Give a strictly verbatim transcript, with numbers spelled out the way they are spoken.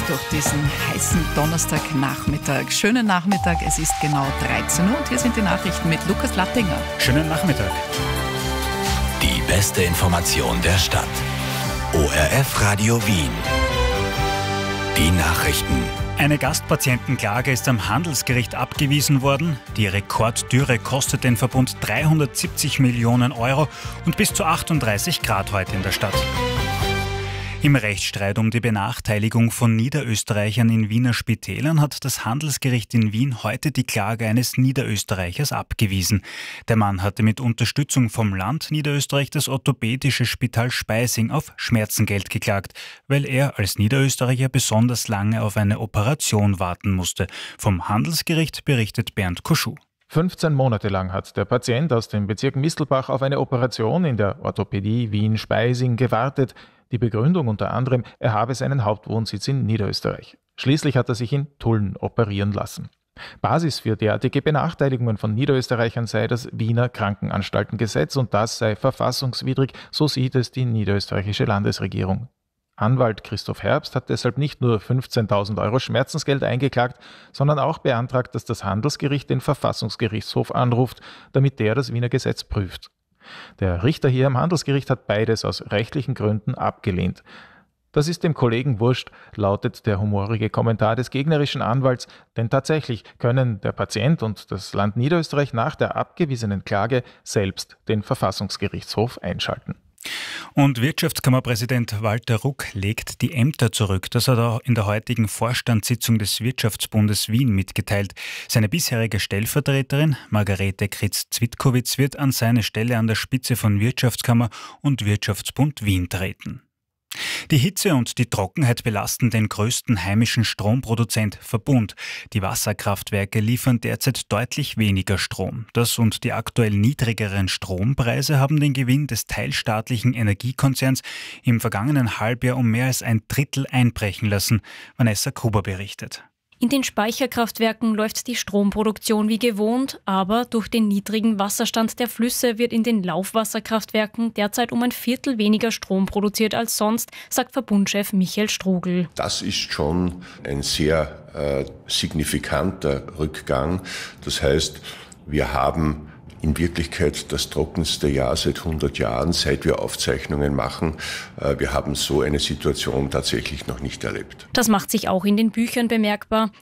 durch diesen heißen Donnerstagnachmittag. Schönen Nachmittag, es ist genau dreizehn Uhr und hier sind die Nachrichten mit Lukas Lattinger. Schönen Nachmittag. Die beste Information der Stadt. O R F Radio Wien. Die Nachrichten. Eine Gastpatientenklage ist am Handelsgericht abgewiesen worden. Die Rekorddürre kostet den Verbund dreihundertsiebzig Millionen Euro und bis zu achtunddreißig Grad heute in der Stadt. Im Rechtsstreit um die Benachteiligung von Niederösterreichern in Wiener Spitälern hat das Handelsgericht in Wien heute die Klage eines Niederösterreichers abgewiesen. Der Mann hatte mit Unterstützung vom Land Niederösterreich das orthopädische Spital Speising auf Schmerzengeld geklagt, weil er als Niederösterreicher besonders lange auf eine Operation warten musste. Vom Handelsgericht berichtet Bernd Koschuh. fünfzehn Monate lang hat der Patient aus dem Bezirk Mistelbach auf eine Operation in der Orthopädie Wien-Speising gewartet. Die Begründung unter anderem, er habe seinen Hauptwohnsitz in Niederösterreich. Schließlich hat er sich in Tulln operieren lassen. Basis für derartige Benachteiligungen von Niederösterreichern sei das Wiener Krankenanstaltengesetz und das sei verfassungswidrig, so sieht es die niederösterreichische Landesregierung. Anwalt Christoph Herbst hat deshalb nicht nur fünfzehntausend Euro Schmerzensgeld eingeklagt, sondern auch beantragt, dass das Handelsgericht den Verfassungsgerichtshof anruft, damit der das Wiener Gesetz prüft. Der Richter hier am Handelsgericht hat beides aus rechtlichen Gründen abgelehnt. Das ist dem Kollegen wurscht, lautet der humorige Kommentar des gegnerischen Anwalts, denn tatsächlich können der Patient und das Land Niederösterreich nach der abgewiesenen Klage selbst den Verfassungsgerichtshof einschalten. Und Wirtschaftskammerpräsident Walter Ruck legt die Ämter zurück. Das hat er in der heutigen Vorstandssitzung des Wirtschaftsbundes Wien mitgeteilt. Seine bisherige Stellvertreterin Margarete Kritz-Zwitkowitz wird an seine Stelle an der Spitze von Wirtschaftskammer und Wirtschaftsbund Wien treten. Die Hitze und die Trockenheit belasten den größten heimischen Stromproduzent Verbund. Die Wasserkraftwerke liefern derzeit deutlich weniger Strom. Das und die aktuell niedrigeren Strompreise haben den Gewinn des teilstaatlichen Energiekonzerns im vergangenen Halbjahr um mehr als ein Drittel einbrechen lassen. Vanessa Gruber berichtet. In den Speicherkraftwerken läuft die Stromproduktion wie gewohnt, aber durch den niedrigen Wasserstand der Flüsse wird in den Laufwasserkraftwerken derzeit um ein Viertel weniger Strom produziert als sonst, sagt Verbundchef Michael Strugl. Das ist schon ein sehr äh, signifikanter Rückgang. Das heißt, wir haben in Wirklichkeit das trockenste Jahr seit hundert Jahren, seit wir Aufzeichnungen machen. Wir haben so eine Situation tatsächlich noch nicht erlebt. Das macht sich auch in den Büchern bemerkbar.